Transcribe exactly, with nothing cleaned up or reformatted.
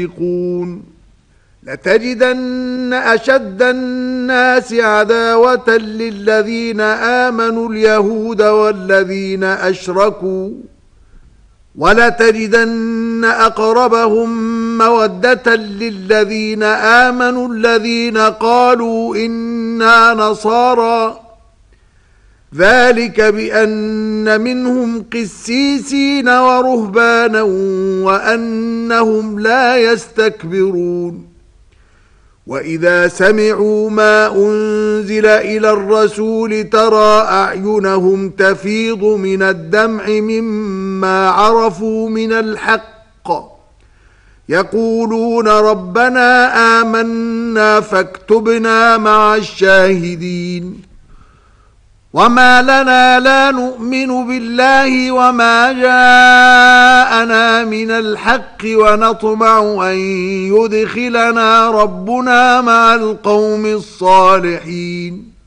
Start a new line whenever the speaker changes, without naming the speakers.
لتجدن أشد الناس عداوة للذين آمنوا اليهود والذين أشركوا ولتجدن أقربهم مودة للذين آمنوا الذين قالوا إنا نصارى ذلك بأن منهم قسيسين ورهبانا وأنهم لا يستكبرون وإذا سمعوا ما أنزل إلى الرسول ترى أعينهم تفيض من الدمع مما عرفوا من الحق يقولون ربنا آمنا فاكتبنا مع الشاهدين وما لنا لا نؤمن بالله وما جاءنا من الحق ونطمع أن يدخلنا ربنا مع القوم الصالحين